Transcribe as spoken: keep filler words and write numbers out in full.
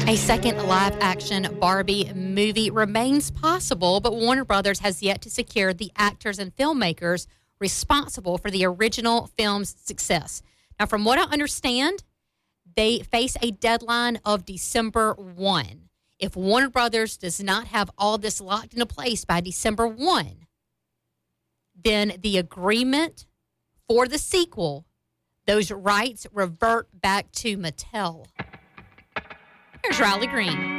A second live-action Barbie movie remains possible, but Warner Brothers has yet to secure the actors and filmmakers responsible for the original film's success. Now, from what I understand, they face a deadline of December first. If Warner Brothers does not have all this locked into place by December first, then the agreement for the sequel, those rights revert back to Mattel. Here's Riley Green.